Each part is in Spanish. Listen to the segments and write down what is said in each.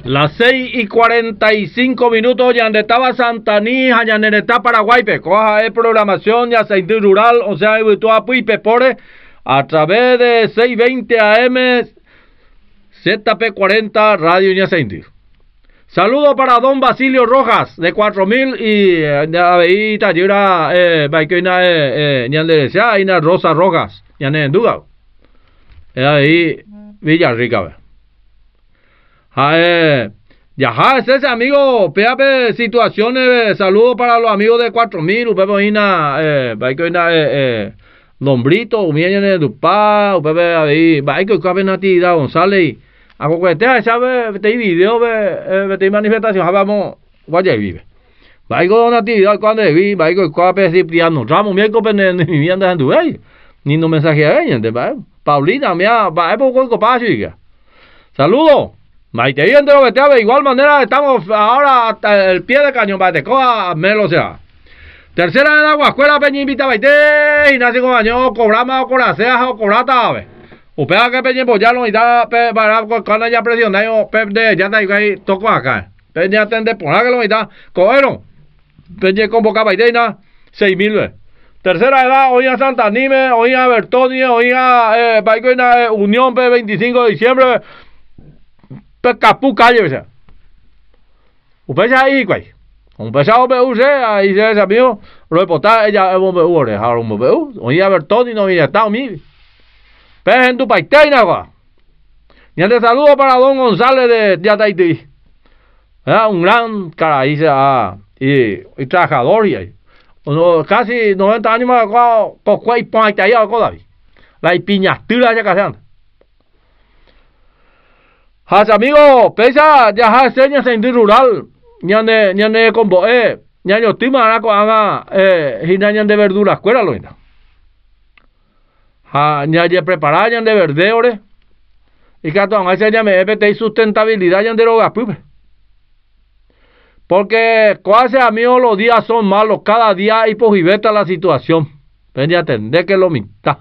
Las 6:45, ya donde estaba Santanija, ya donde está Paraguay, coja programación, ya se rural, o sea, virtual Puipe Pore, a través de 620 AM, ZP40, Radio Ñasendi. Saludo para don Basilio Rojas, de 4000, y ahí Tayura, Ñanderecia, Rosa Rojas, Ñanenduga. Ahí, Villarrica, ya es ese amigo, peape situaciones, saludos para los amigos de 4000, Lombrito, Umiña de Dupá, Upepe ahí, Baico Cabenatida González, a coquetea, sabe, te video, te manifestación, vamos, guaya vive. Baico Natividad, cuando vi, Baico Cape Cipriano, Ramos, miércoles, ni bien de Andúey, ni no mensaje a ella, Paulina, mira, va, es poco copacio, saludos. Maite bien de lo que te de igual manera estamos ahora hasta el pie de cañón para te coja melo sea. Tercera de agua, escuela peña invita a Maite, y nace con año, cobrama o coracea o corata ave. Upea que peña bollalo y da para con ya presionado pep de ya está ahí toco acá. Peña tende por que lo está cogieron. Peña convoca Maiteina 6000. Tercera edad, hoy a Santa Nime, hoy a Bertoni, hoy a Unión 25 de diciembre. Capú calle, o sea. Usted ahí, güey. Un pesado me use, ahí se ese amigo. Lo reporta, ella es un bebé, ahora un bebé. Oye, a ver todo y no viene estado mi. Peje en tu paiteina, güey. Y te saludo para don González de Yataití. Un gran cara, ahí y trabajador, y ahí. Casi 90 años más, con cuál paita ahí, David. La piñastura ya casando. Has amigo, pesa ya has señas en rural, ñane combo ñaño tima na ko anga hinañan de verdura escuela lo ina. Ha ñaye preparar ñan de verde ore. Y que anga se llame EPT sustentabilidad ñan de rogas pupe. Porque cuase amigo los días son malos, cada día y pojibeta la situación. Ven ya atender que lo mitad.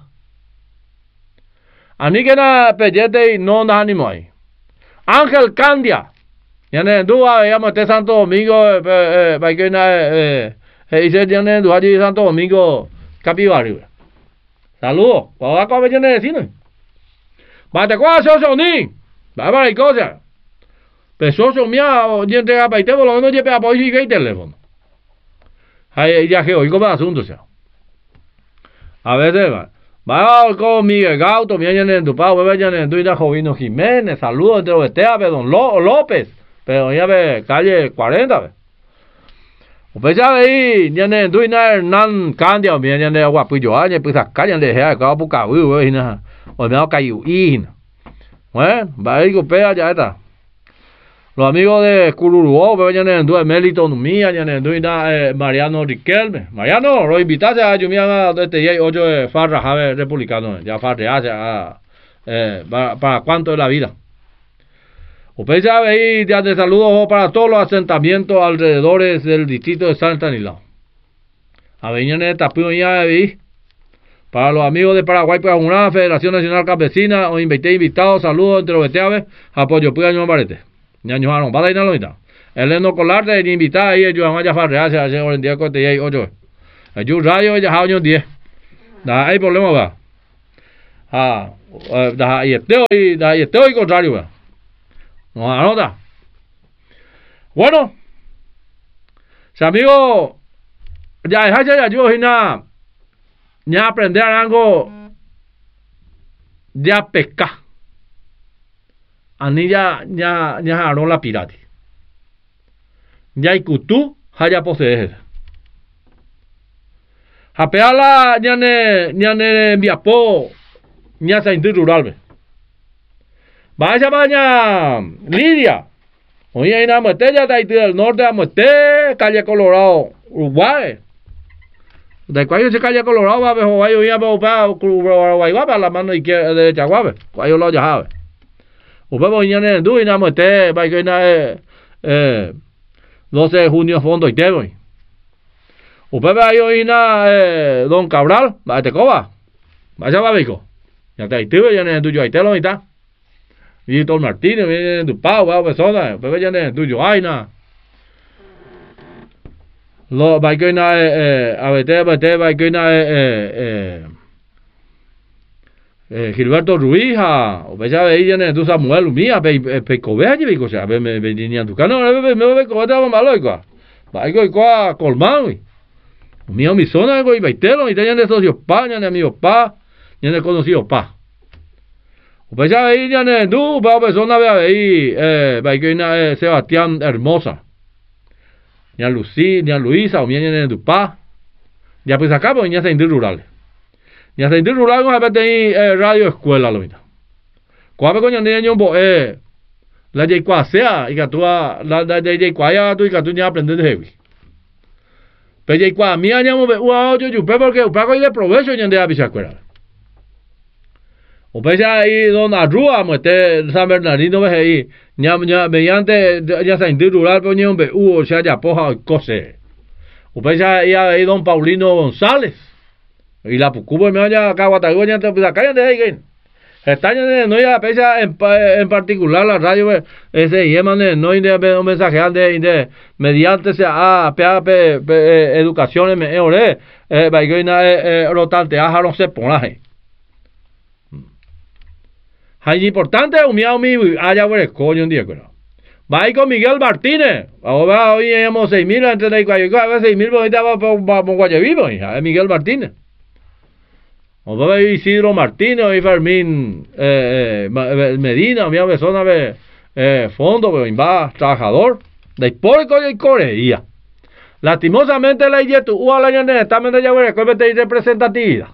Ani que na pellete y no na ánimo ahí. Ángel Candia, ya ne dúa, llamo este Santo Domingo, para que dice ya ne dúa allí Santo Domingo, Capibarrio. Saludos, ¿cuál va a ver ya ne decir? Bate cuál socio ni, va para cosa. Pero socio mía, ya entrega para por lo menos lleve apoyo y que teléfono. Ahí ya que hoy como asunto sea. A veces va. Va con Miguel Gauto, vienen en tu pavo, vayan en tu Jovino Jiménez, saludos entre los esteas, don López, pero ya ve, calle 40, pues ya ve, ya en tu Hernán Candia, vienen de Guapillo, añe, pues a calle de Gea, cada poca, o me ha caído, bueno, va a ir con pea, ya está. Los amigos de Cururuó, vayan en tu Melito Numía, ya en tu Mariano Riquelme. Mariano, lo invitaste a Yumiana de este 8 de Farra, Jave Republicano, ya Farra, para cuánto es la vida. Usted sabe ahí, ya te saludo para todos los asentamientos alrededores del distrito de San Estanislao. Avenida de Tapío ya vi. Para los amigos de Paraguay, para una Federación Nacional Campesina, os invitados, saludos entre los veteaves, apoyo, pues año barete. Ñaño Aaron, para ir a lo Eleno Colarte, ni invitada ahí, yo vaya a farrear, se hace 48 y 8. Yo rayo, ya año 10. Da hay problema, va. Da y estoy contrario, va. No anota. Bueno, si amigo, ya es ya yo, ya aprender algo, ya pescar. Ani ya aron la pirati. Ya ikutu haya poseer. Hapeala ñane viapo ña sainti rural. Vaya baña Lidia. Oye, hay una motella de Haití del norte a Mote, calle Colorado, Uruguay. De cuál se calle Colorado, va a ver, oye, Uruguay, va a la mano izquierda derecha, guave. Cuál lo ya sabe. Usted va a ir en Duy, nada más va a ir 12 de junio fondo y te voy. Usted va a ir Don Cabral, va a Tecoba, vaya babico. Ya te tuve ya en el tuyo ahí te lo está. Víctor Martínez, viene tu pau, persona, pero ya no tu Joaina. Lo vai que na a vete vai que na Gilberto Ruiz o bella veía ne tu Samuel mía pe covea y cosa me venía tu cano me covea malo igual vai que igual colmán mío mi zona go y baitelo y tenían de socios pa ni amigos pa ni de conocidos pa o bella veía ne tu pa persona ve ahí vai que na Sebastián Hermosa ni a Lucy ni a Luisa o mi ni tu pa ya pues acabo ni a sentir rural. Y a sentir rural con la radio escuela lo mismo. Cuando coño niño la de cuasea y que tú la de cuaya tú y que tú ya aprendes de heavy. Pero ya cua mía ya mo yo porque pago y de provecho y de avisa escuela. O pues ya ahí don Arrua muete San Bernardino ve ahí ya mediante ya sentir rural coño o sea ya poja cose. O pues ya ahí don Paulino González. Y la Pucubo me vaya acá Guatagoña te pues acá de ahí están no ya pesa en particular la radio ese yeman no de un mensaje de mediante sea educación me ore vaigona rotante a no se ponaje hay importante un miau mi allá ver coño un día pero va con Miguel Martínez ahora hoy hemos 6,000 entre la y 6,000 ahorita va por Guayavivo Miguel Martínez. O va a Isidro Martínez y Fermín Medina, mi persona fondo, va trabajador de hipórico y coreía. Lastimosamente la yetu o la ñane también de llave de representatividad.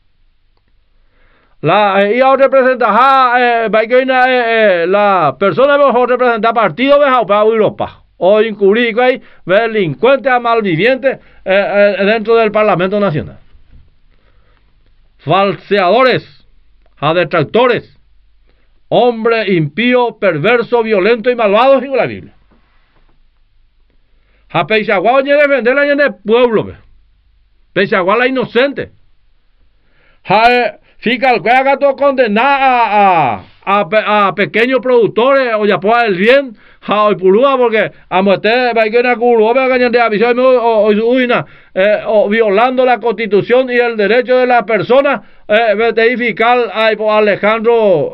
La y ahora representa la persona mejor representa partido de para Europa o incurrir que delincuentes a malvivientes dentro del Parlamento Nacional. Falseadores, a detractores, hombre impío, perverso, violento y malvado en la Biblia. A Peixaguá ni defender la gente del pueblo, Peixaguá la inocente. Fica que haga todo condenar a pequeños productores o ya pueda el bien a Ipurúa porque a muerte va a ir a Culo de aviso o violando la Constitución y el derecho de la persona fiscal a Alejandro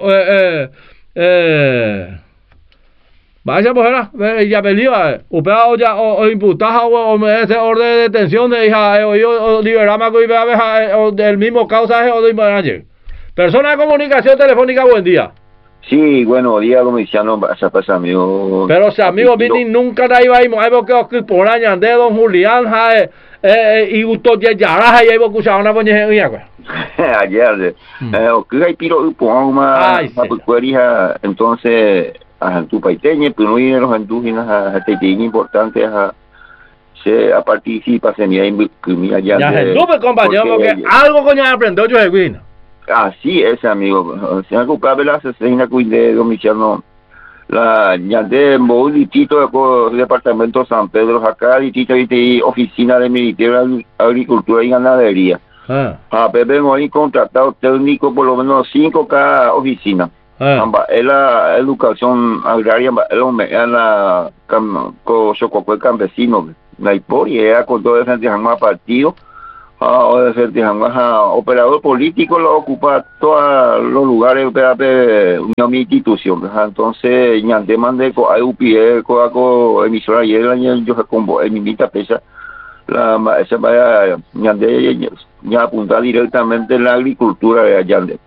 vaya mujer ya pelía upea ya o imputada o ese orden de detención de hija o liberarme o del mismo causa o de manager persona de comunicación telefónica buen día. Sí, buenos días, comisionado, pasa amigo. Pero si amigo Vini nunca da iba a ir que por año de don Julián y usted ya ya ahí iba a escuchar una buena idea. Ayer, que hay piro por una papuería entonces a tu paiteño, pero no ir los indígenas a este importante a participar en mi comida ya. Ya estuve compañero porque algo coño aprendió yo de Vini. Así es, amigo. Se ha ocupado la asesina de domicilio. La de Moulitito, departamento San Pedro, acá, y oficina de Ministerio de Agricultura y Ganadería. Pepe hoy contratado técnico por lo menos 5 cada oficina. Es la educación agraria, es la campesino. La historia con todo ese partido. Operador político lo ocupa todos los lugares de una institución. Entonces, ñante mande hay UPE, emisora ayer yo combo en mi pesa la esa vaya ñante ya apunta directamente en la agricultura de Allende.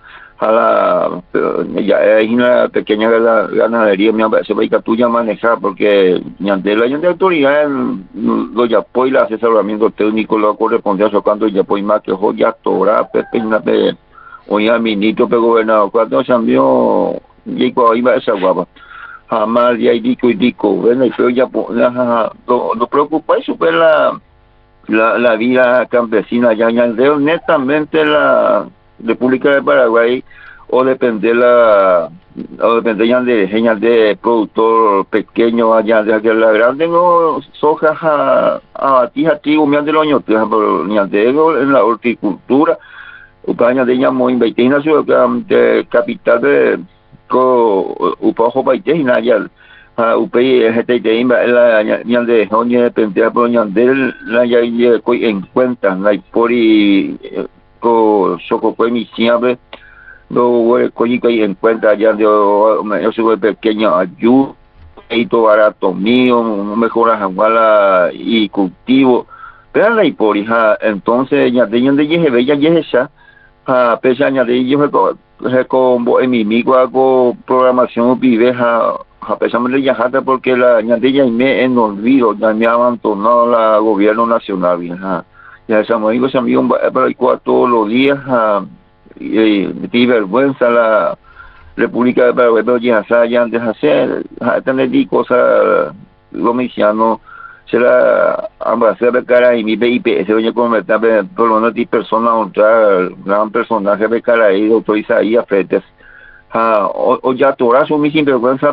Ya hay una pequeña ganadería, se va a tuya manejar porque ñante la autoridad lo ya y el asesoramiento técnico lo corresponde a cuando ya pues más que ya tora pepe oye ministro pero gobernador cuando se envió y cuando iba esa guapa jamás ya dico bueno y pero ya no preocupa eso pues la vida campesina ya netamente la República de Paraguay o depende ya de productor pequeño allá de la grande no soja a trigo me de los años pero ni en la horticultura Upaña de llamo invitina de capital ko upaho paite hinaya upei hetete imba la nyande honye pentea por nyande la ya koi en cuenta la pori ko soko koi mi siempre lo koi en cuenta ya de yo soy pequeño ayuda y todo barato mío mejora jangala y cultivo pero la pori entonces ya de nyande je bella je esa pese a nyande yo como en mi amigo hago programación vive a pesar de ya porque la ñandilla me en olvido ya me abandonó la gobierno nacional ya estamos amigos para todos los días de vergüenza la República de Paraguay pero ya antes de hacer tener cosas lo misiano será ambassador de cara y mi BIP se oye como por lo menos de persona otra gran personaje de cara y doctor Isaías Fretes o ya torazo mi sinvergüenza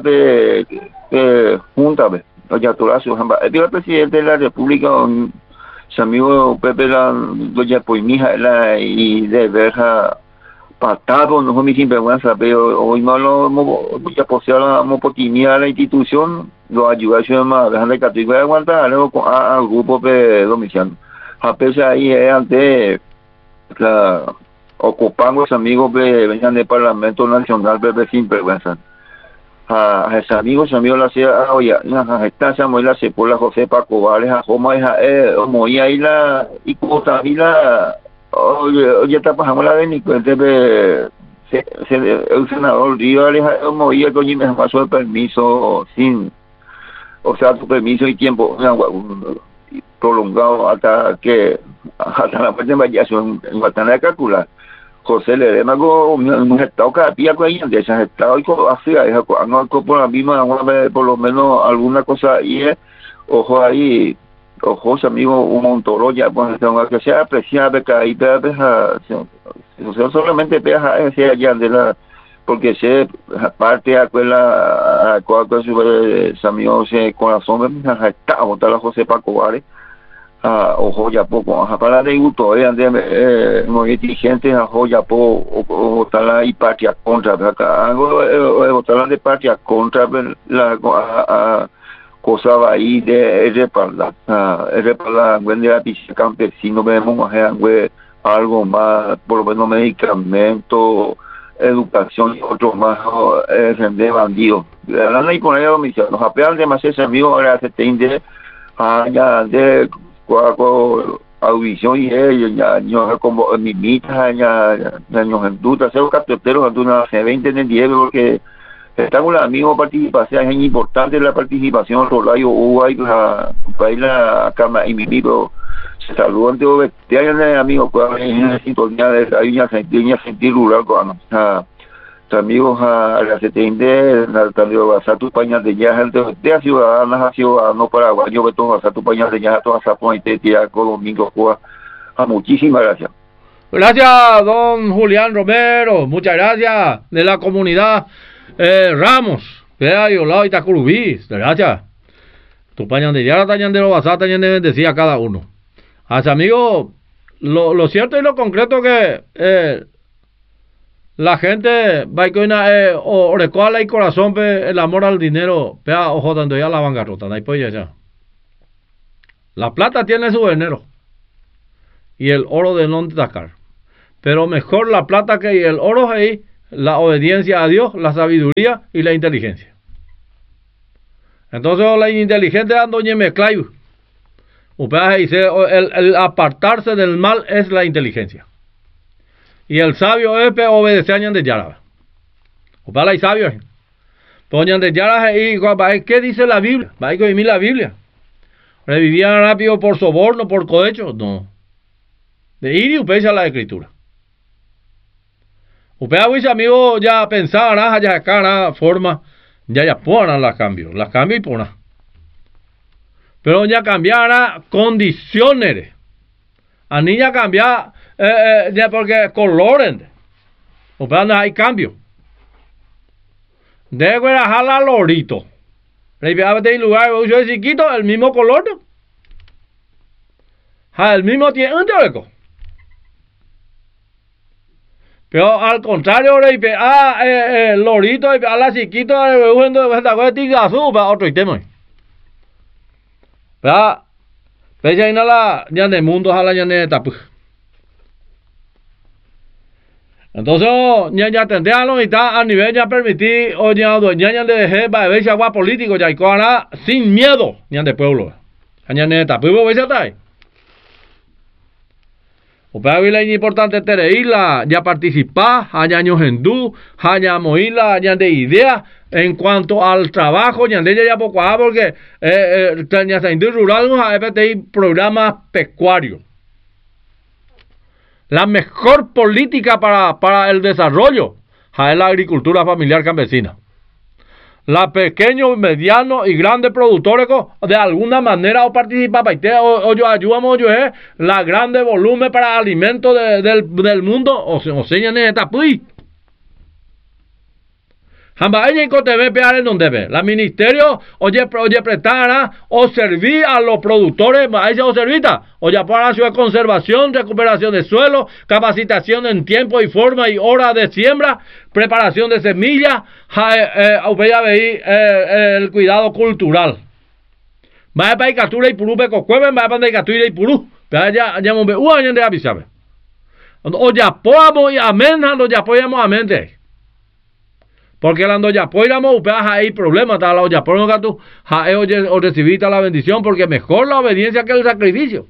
junta o ya torazo el presidente de la República su amigo Pepe la doña Poimija y de verja patado no fue mi sinvergüenza pero hoy malo ya posee la mopotimia la institución lo ayuda a su más dejando que te aguantar al grupo de domiciano a pesar ahí antes ocupando los amigos que venían del Parlamento Nacional de sin vergüenza a esos amigos la hacía oye esta Samuel se por la José Paco Vales a Joma moía ahí la y cosa y la oye está pasando la de ni cuenta el senador Río moía con me pasó el permiso sin o sea su permiso y tiempo prolongado hasta la parte de variación en Guatemala de calcular José le demago un estado cada día con ella de ese estado y así no por la misma por lo menos alguna cosa y ojo ahí ojos amigos un montoro ya pues que sea apreciable que ahí no solamente peja ese allá de la porque se parte a la con su amigos corazón está botar la José Paco Vale ojo ya poco para de gusto muy inteligente ojo ya poco botar la y parte contra acá algo botar de parte contra la cosa va ahí de respaldar de la piscina campesino vemos algo más por lo menos medicamentos educación y otros más de bandidos la ley con ellos nos apean demasiado amigos ahora se tiende ya de audición y ya no como mimita ya nos enduta ser capteros hace 20 en el 10 porque estamos los amigos participación es importante la participación Rolayo Uruguay para la cama y mi amigo se saludan de años amigos en sintonía de hay una sentir rural con amigos a la CTIND a tu pañal de ya de ciudadanos paraguayos que todos a tu pañal de ya todas a poner con Domingo Cuba muchísimas gracias. Gracias don Julián Romero, muchas gracias de la comunidad Ramos, vea yo lado Itacurubí, gracias. Tu pañal de ya tañan de lo basada tañan de bendecir a cada uno. A ese amigo lo cierto y lo concreto que la gente va a o recola el corazón el amor al dinero vea ojo dando ya la bancarrota no hay pues ya la plata tiene su veneno y el oro de no destacar pero mejor la plata que el oro ahí la obediencia a Dios la sabiduría y la inteligencia entonces la inteligente ando me clayo el apartarse del mal es la inteligencia y el sabio es obedecer a de Yara. Para el sabio. Poñan de Yara y ¿qué dice la Biblia? Va a comer la Biblia. ¿Revivían rápido por soborno, por cohecho? No. De ir y upea la escritura. Upea mis amigos ya pensaban, ya cara forma, ya ponen las cambios y ponen. Pero ya cambiará condiciones. A niña cambiar ya porque colores o para no hay cambio de jala lorito de lugar yo chiquito el mismo color el mismo tiene un teórico Pero al contrario, lorito, a la chiquito, otro tema. ¿Verdad? Pero ya de mundo, ojalá ya de tapu. Entonces, ya tendría lo mitad a nivel ya permitir, o ya de dejar, va a ver si agua político, ya hay cosas sin miedo, ya de pueblo. Ya de tapu, ¿ves ya está? O para ver la importante tereíla, ya participar, allá años hindú, allá moíla, ya de idea en cuanto al trabajo, ya de ya poco porque ya se hindú rural, hay programas pecuarios. La mejor política para el desarrollo es la agricultura familiar campesina. La pequeños, medianos y grandes productores de alguna manera o participan o yo ayudamos yo la grande volumen para alimentos del mundo o sea en esta pues Jamba ella en Cotebe pear en donde ve. La ministerio oye prestar o servir a los productores, a ella o servita, oye para su conservación, recuperación de suelo, capacitación en tiempo y forma y hora de siembra, preparación de semillas, el cuidado cultural. Va para captura y purú pe cocueve, va para captura y purú. Pero ya me ve año de avisabe. Oye apoyamos y amén, oye apoyamos amén. Porque cuando ya apoyamos, hay problemas, la olla por lo gato, o recibiste la bendición, porque mejor la obediencia que el sacrificio.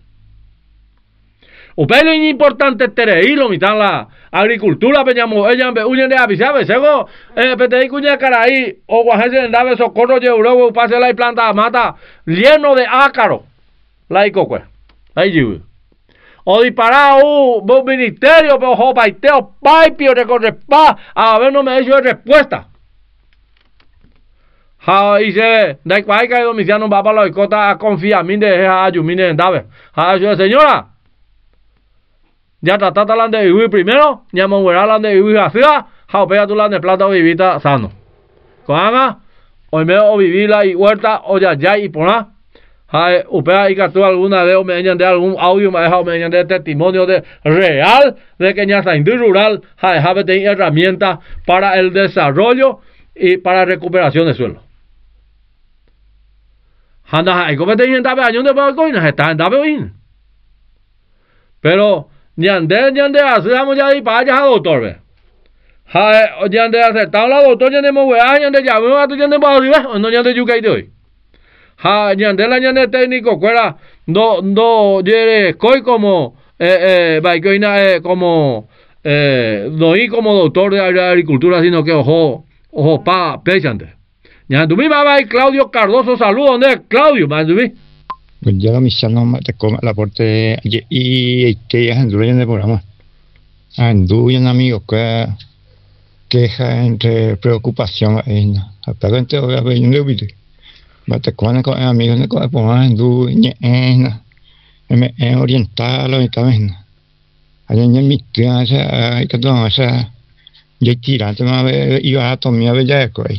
Upele es importante tereílo, mitad la agricultura, peñamos, ella huyen de avisabe, sego, petei cuña caraí, o guajense en dave socorro, llevo, pase la planta mata, lleno de ácaro, la icocue, ahí llevo. O disparar un ministerio, pero jopaiteo, paipio, recorrespa, a ver no me ha hecho respuesta. Dice, da igual que el domiciano va para la icota a confiar, mire, a ayumine en dave. Señora, ya trataste la de vivir primero, ya me voy a la de vivir así, pega tu la de plata o vivita sano. Coanga, hoy me o vivir la y huerta, o ya y poná. Upea y que tú alguna vez me de algún audio me dejado me de testimonio de real de que ya está rural tener herramientas para el desarrollo y para recuperación de suelo. Anda hay como te dicen dabe año de coina está en dabe oín. Pero ñande hacemos ya y para allá doctor ve. Ñande aceptamos la doctor ñande me voy a ñande ya me va tu ñande va a no ñande yukai de hoy. Ñandela ñande técnico cuera no yere coi como baicoina como no y como doctor de agricultura sino que ojo pa pechante. Ñandumi va Claudio Cardoso saludo ¿dónde Claudio mandumi? Pues ya la misión no te come la porte y que ya anduve en el programa. Anduve un amigo que queja entre preocupación hasta entre hoy a ver un video. Te cuando con amigos de cosas por más du me orientarlo y también allá en mi casa hay que tomar esa ya tirante más iba a tomar bella de coi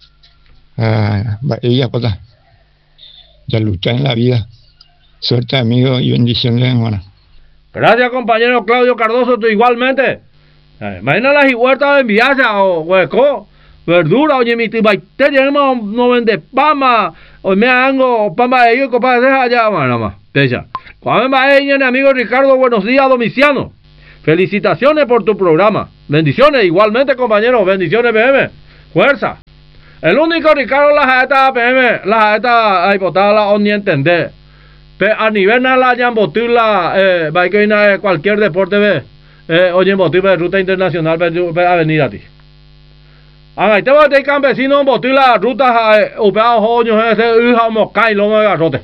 ella pues ya lucha en la vida suerte amigos y bendiciones hermano. Gracias compañero Claudio Cardoso tú igualmente. Imagina las huertas de enviarse o hueco verdura, oye, mi tibaite, no vende pama, o me hago pama de ellos, copa de allá, nada más. Pecha. Cuando me va a amigo Ricardo, buenos días, Domiciano. Felicitaciones por tu programa. Bendiciones, igualmente, compañeros, bendiciones, PM. Fuerza. El único Ricardo, la jeta PM, la jeta, hipotada, ni entender. Pero a nivel de la yambotirla, va a cualquier deporte, oye, botir de ruta internacional, a venir a ti. Ahí te voy a decir campesino botir la ruta upea joño ese hija moscay lo me garrote.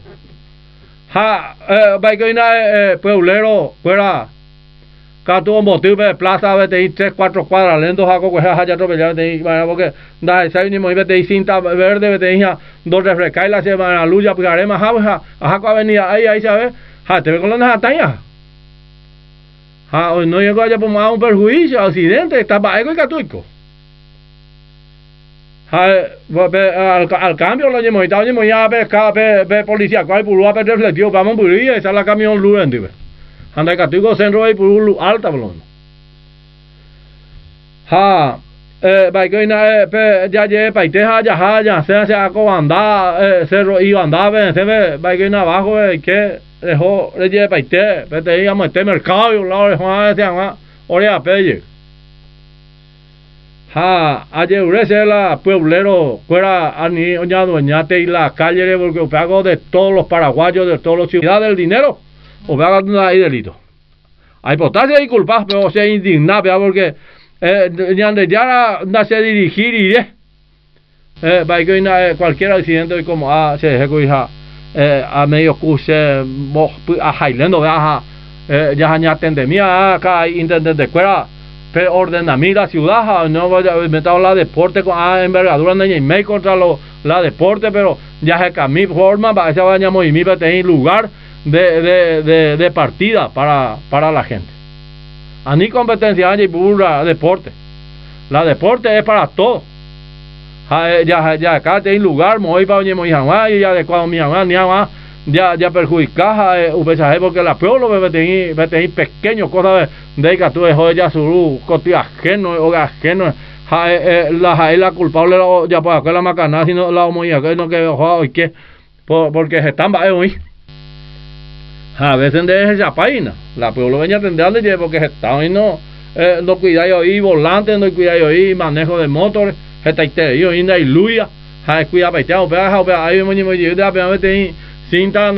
Pueblero fuera catu botir de plaza vete 3-4 cuadras lento jaco que ya atropellar de porque da ese ni muy vete cinta verde vete hija dos refrescai la semana lucha picarema jaco avenida ahí sabe te ve con la ataña. Hoy no llegó allá por más un perjuicio accidente está para algo y catuico. Al cambio lo llevamos ya pe policía cual pulua pe reflectivo vamos buría esa la camión luz entibe anda catigo centro y pulu alta bolón Baikoina ya lleve paiteja ya se acobanda cerro y andaba se ve baikoina abajo que dejó le lleve paite te íbamos este mercado y un lado de Juan se llama Orea Pelle ayer urece la pueblero fuera ani oña doñate y la calle porque pago de todos los paraguayos de todos los ciudadanos del dinero o pago ahí delito hay potasio y culpas pero se indigna porque ya no se dirigir y cualquier accidente como se deja hija a medio curso a Jailendo ya tendemia acá intendente escuela pero ordena mí la ciudad no voy a meter la deporte con envergadura y me contra la deporte pero ya se camí forma para esa baña movimiento tener lugar de partida para la gente. A ni competencia y pura deporte. La deporte es para todos. Ya acá hay lugar, muy para mi jamás y ya de cuando mi jamás ni jamás ya perjudica porque la pueblo ve tener pequeños cosas de que tú dejó ya su cotillo ajeno o ajeno la culpable ya para que la macana sino la homoía que no que hoy que porque se están hoy a veces de esa página la pueblo venía atendiendo porque está y no cuidado ahí volante no cuidado ahí manejo de motores está yo y luya cuida para ahí muy de cinta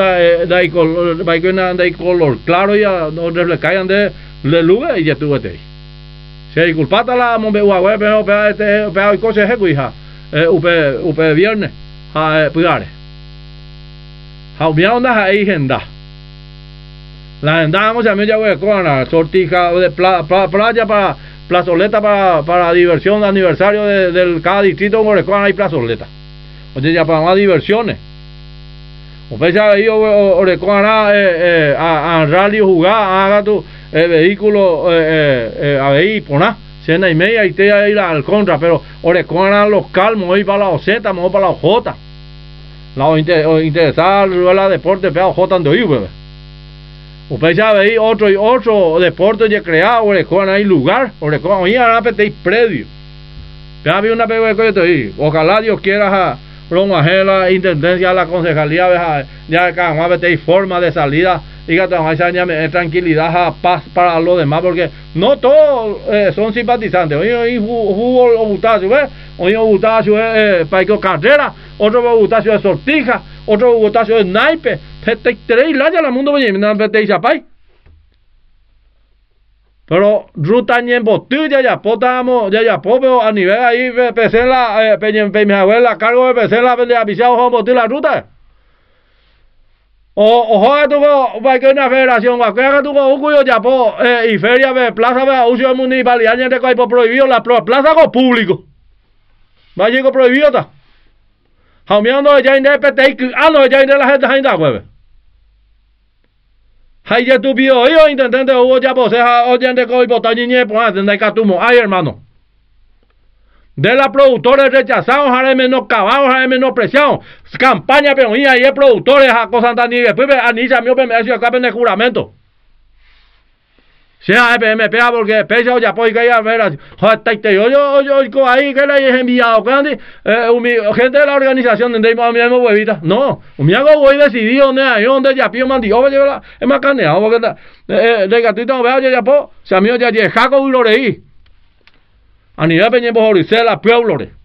de color claro ya no reflejan de lugar y ya tuve ahí si culpata la mombe web pero cosas es cuija upe viernes pugare onda ahí agenda la andamos a media hueco con la sortija de playa para plazoleta para diversión aniversario del cada distrito Orecuana hay plazoleta oye ya para más diversiones o fecha yo Orecuana a rally jugar haga tu vehículo a ver poná cena y media y te ir al contra pero Orecuana local me voy para la Z me voy para la J la interesada la deporte pero J de hoy bebé usted sabe otro deporte ya creado Orecuana hay lugar Orecuana hoy ahora hay predio ya había una pegueca ahí ojalá Dios quiera la intendencia la concejalía ya cada vez hay forma de salida y que tranquilidad paz para los demás porque no todos son simpatizantes hoy jugó Butacio hoy Butacio para que carrera otro Butacio de sortija otro Butacio de naipe te la mundo pero ruta ni en botella ya potamos ya pero a nivel ahí pese la mi abuela cargo de pese la de avisado con botella la ruta o joder tú va que una federación va que haga tú con cuyo ya y feria de plaza de uso municipal y año de que prohibido la plaza con público va llego prohibido está jaumeando ya independente no ya de la gente ainda hueve hay ya tu video yo intentando hubo ya posea oyente con botaña ni pues de catumo ay hermano de la productores rechazados a menos cabados a menos presión campaña pero y hay productores a cosas tan y después anilla mío me hace acá en el juramento sea me pega porque pesa ya pues que ya ver yo ahí que le he enviado gente de la organización donde mi mismo huevita no mi hago voy decidido donde ya pío mandio es más caneado porque de gatito veo ya pues se mío ya jaco y lo leí a nivel peñemos oricela pueblo